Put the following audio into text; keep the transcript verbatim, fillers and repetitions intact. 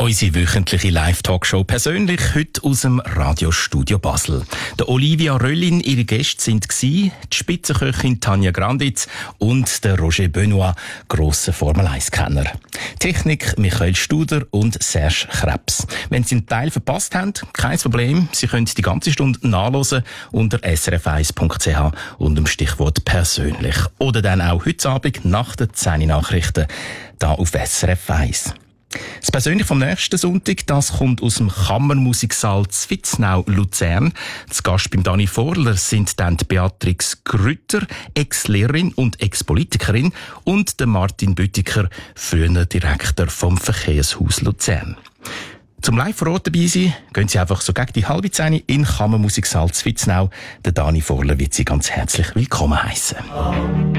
Unsere wöchentliche Live-Talkshow persönlich heute aus dem Radiostudio Basel. Der Olivia Röllin, ihre Gäste sind gsi, die Spitzenköchin Tanja Granditz und der Roger Benoit, grosser Formel eins Kenner. Technik Michael Studer und Serge Krebs. Wenn Sie einen Teil verpasst haben, kein Problem. Sie können die ganze Stunde nachhören unter s r f eins punkt c h unter dem Stichwort persönlich. Oder dann auch heute Abend nach den zehn Nachrichten da auf S R F eins. Das Persönliche vom nächsten Sonntag, das kommt aus dem Kammermusiksaal Zwiznau, Luzern. Zu Gast beim Dani Vorler sind dann die Beatrix Grütter, Ex-Lehrerin und Ex-Politikerin, und der Martin Büttiker, früher Direktor vom Verkehrshaus Luzern. Zum live vor Ort dabei sein, gehen Sie einfach so gegen die halbe Zehn in den Kammermusiksaal Zwiznau. Der Dani Vorler wird Sie ganz herzlich willkommen heißen.